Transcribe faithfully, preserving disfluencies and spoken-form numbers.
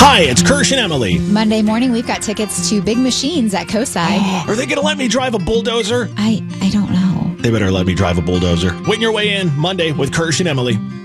Hi, it's Kirsch and Emily. Monday morning, we've got tickets to Big Machines at Cosi. Are they going to let me drive a bulldozer? I, I don't know. They better let me drive a bulldozer. Win your way in Monday with Kirsch and Emily.